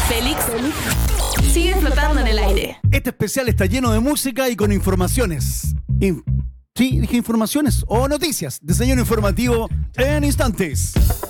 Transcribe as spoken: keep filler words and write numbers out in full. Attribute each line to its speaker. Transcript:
Speaker 1: Félix sigue flotando en el aire.
Speaker 2: Este especial está lleno de música y con informaciones. In- sí, dije informaciones o noticias. Desayuno informativo en instantes.